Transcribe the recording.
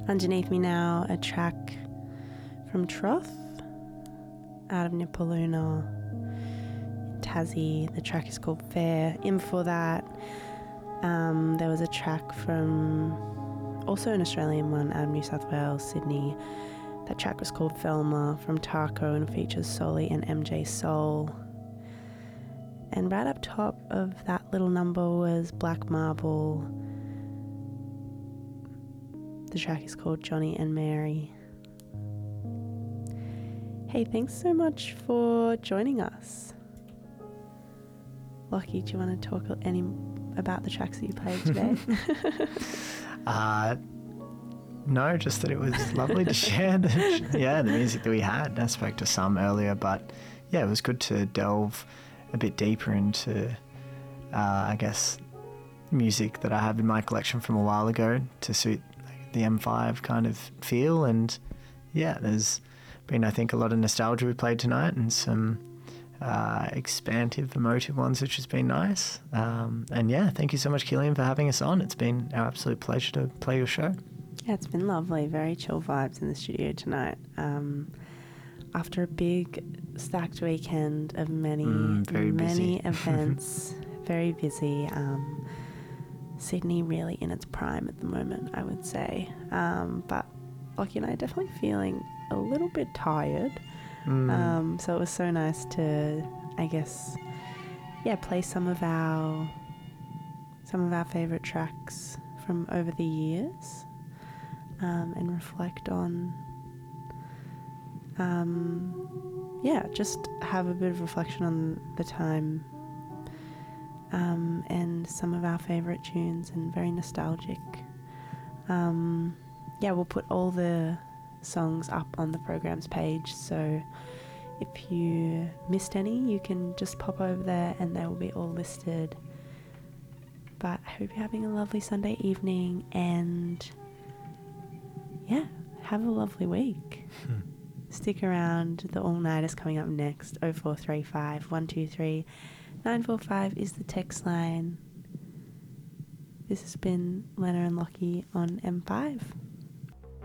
Underneath me now, a track from Troth out of Nipaluna, Tassie. The track is called Fair. In before that, there was a track from also an Australian one out of New South Wales, Sydney. That track was called Velma from Taco and features Soli and MJ Soul. And right up top of that little number was Black Marble. The track is called Johnny and Mary. Hey, thanks so much for joining us. Lockie, do you want to talk any about the tracks that you played today? No, just that it was lovely to share the music that we had. I spoke to some earlier, but yeah, it was good to delve a bit deeper into, I guess, music that I have in my collection from a while ago to suit the M5 kind of feel. And yeah, there's been, I think, a lot of nostalgia we played tonight and some expansive, emotive ones, which has been nice. And yeah, thank you so much, Killian, for having us on. It's been our absolute pleasure to play your show. Yeah, it's been lovely. Very chill vibes in the studio tonight. After a big stacked weekend of many events, very busy. Sydney really in its prime at the moment, I would say. But Lockie and I are definitely feeling a little bit tired. So it was so nice to, I guess, play some of our favourite tracks from over the years. And reflect on, just have a bit of reflection on the time, and some of our favourite tunes, and very nostalgic. We'll put all the songs up on the program's page, so if you missed any, you can just pop over there and they will be all listed. But I hope you're having a lovely Sunday evening, and have a lovely week. Stick around. The all-nighters coming up next. 0435 123 945 is the text line. This has been Lena and Lockie on M5.